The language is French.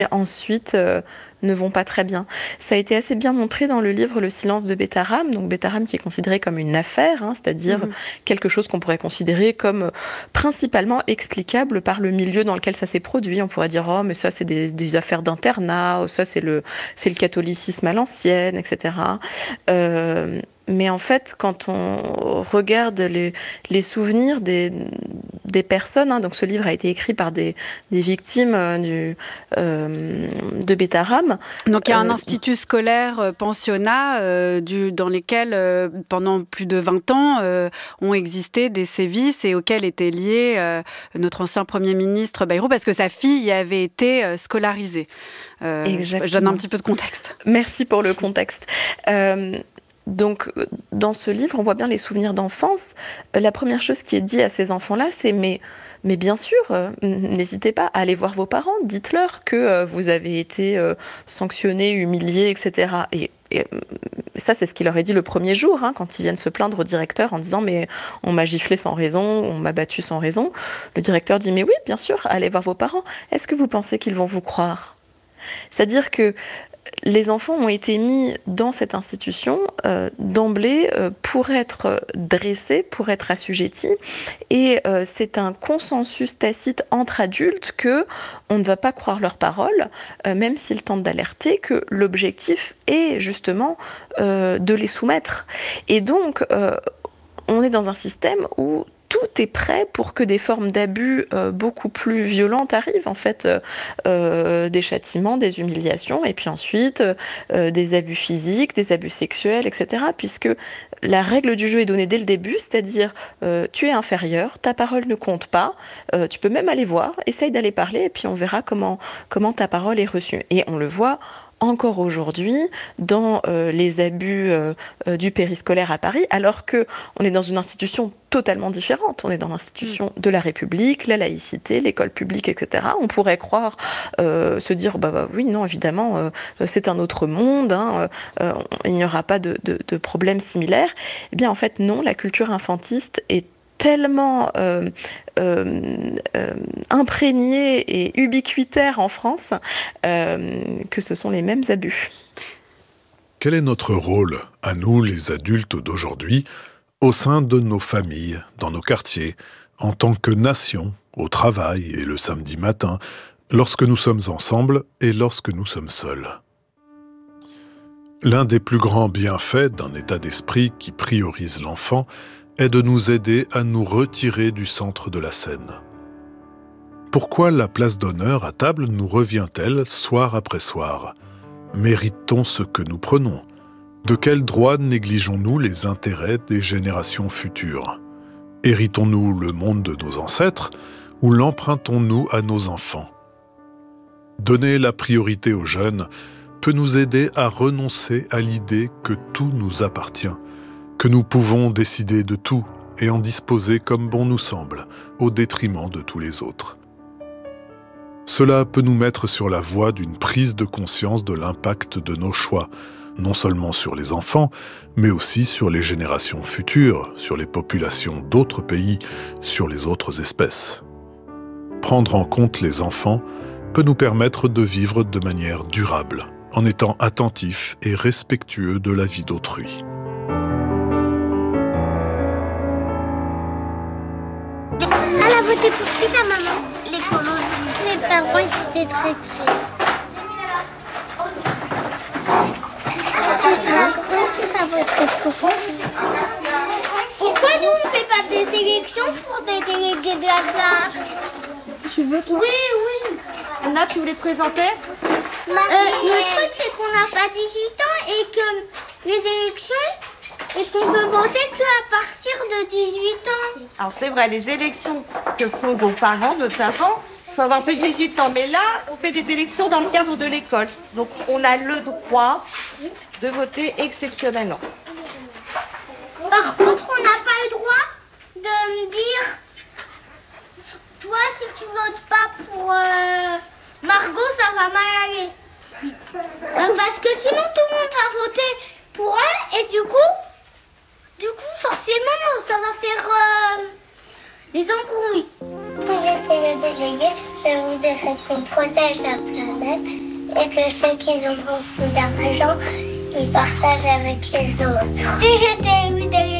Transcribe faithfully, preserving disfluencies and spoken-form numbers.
ensuite euh, ne vont pas très bien. Ça a été assez bien montré dans le livre Le silence de Bétharame, donc Bétharame qui est considéré comme une affaire, hein, c'est-à-dire mmh. quelque chose qu'on pourrait considérer comme principalement explicable par le milieu dans lequel ça s'est produit. On pourrait dire « oh, mais ça, c'est des, des affaires d'internat, ça, c'est le, c'est le catholicisme à l'ancienne, et cetera » euh, Mais en fait, quand on regarde les, les souvenirs des, des personnes, hein, donc ce livre a été écrit par des, des victimes euh, du, euh, de Bétharame. Donc il y a un euh, institut scolaire, euh, pensionnat, euh, du, dans lesquels, euh, pendant plus de vingt ans, euh, ont existé des sévices et auxquels était lié euh, notre ancien Premier ministre Bayrou, parce que sa fille y avait été euh, scolarisée. Euh, Exactement. Je donne un petit peu de contexte. Merci pour le contexte. Euh, Donc, dans ce livre, on voit bien les souvenirs d'enfance. La première chose qui est dit à ces enfants-là, c'est mais, mais bien sûr, euh, n'hésitez pas à aller voir vos parents. Dites-leur que euh, vous avez été euh, sanctionnés, humiliés, et cetera. Et, et ça, c'est ce qu'il leur est dit le premier jour, hein, quand ils viennent se plaindre au directeur en disant mais on m'a giflé sans raison, on m'a battu sans raison. Le directeur dit mais oui, bien sûr, allez voir vos parents. Est-ce que vous pensez qu'ils vont vous croire ? C'est-à-dire que les enfants ont été mis dans cette institution euh, d'emblée euh, pour être dressés, pour être assujettis. Et euh, c'est un consensus tacite entre adultes qu'on ne va pas croire leurs paroles, euh, même s'ils tentent d'alerter, que l'objectif est justement euh, de les soumettre. Et donc, euh, on est dans un système où tout est prêt pour que des formes d'abus euh, beaucoup plus violentes arrivent, en fait, euh, euh, des châtiments, des humiliations, et puis ensuite euh, des abus physiques, des abus sexuels, et cetera. Puisque la règle du jeu est donnée dès le début, c'est-à-dire euh, tu es inférieur, ta parole ne compte pas, euh, tu peux même aller voir, essaye d'aller parler, et puis on verra comment, comment ta parole est reçue. Et on le voit encore aujourd'hui dans euh, les abus euh, euh, du périscolaire à Paris, alors qu'on est dans une institution totalement différente. On est dans l'institution de la République, la laïcité, l'école publique, et cetera. On pourrait croire, euh, se dire, bah, bah oui, non, évidemment, euh, c'est un autre monde, hein, euh, il n'y aura pas de, de, de problème similaire. Eh bien, en fait, non, la culture infantiste est tellement euh, euh, euh, imprégnée et ubiquitaire en France euh, que ce sont les mêmes abus. Quel est notre rôle, à nous les adultes d'aujourd'hui, au sein de nos familles, dans nos quartiers, en tant que nation, au travail et le samedi matin, lorsque nous sommes ensemble et lorsque nous sommes seuls ? L'un des plus grands bienfaits d'un état d'esprit qui priorise l'enfant est de nous aider à nous retirer du centre de la scène. Pourquoi la place d'honneur à table nous revient-elle soir après soir ? Mérite-t-on ce que nous prenons ? De quel droit négligeons-nous les intérêts des générations futures ? Héritons-nous le monde de nos ancêtres ou l'empruntons-nous à nos enfants ? Donner la priorité aux jeunes peut nous aider à renoncer à l'idée que tout nous appartient, que nous pouvons décider de tout et en disposer comme bon nous semble, au détriment de tous les autres. Cela peut nous mettre sur la voie d'une prise de conscience de l'impact de nos choix, non seulement sur les enfants, mais aussi sur les générations futures, sur les populations d'autres pays, sur les autres espèces. Prendre en compte les enfants peut nous permettre de vivre de manière durable, en étant attentifs et respectueux de la vie d'autrui. Elle a voté pour qui ta maman? L'écolo. Mes parents étaient très tristes. Tu seras grand, tu seras voté pour moi. Pourquoi nous on ne fait pas des élections pour des délégués de la classe? Tu veux toi? Oui, oui. Anna, tu voulais te présenter? Euh, le truc c'est qu'on n'a pas dix-huit ans et que les élections, et qu'on peut voter qu'à partir de dix-huit ans. Alors c'est vrai, les élections que font vos parents, notamment, il faut avoir plus de dix-huit ans. Mais là, on fait des élections dans le cadre de l'école. Donc on a le droit de voter exceptionnellement. Par contre, on n'a pas le droit de me dire, toi si tu votes pas pour euh, Margot, ça va mal aller. Euh, parce que sinon tout le monde va voter pour elle et du coup, du coup forcément ça va faire euh, des embrouilles. Si j'étais le délégué, je voudrais qu'on protège la planète. remettre et que ceux qui ont beaucoup d'argent, ils partagent avec les autres. Si j'étais eu des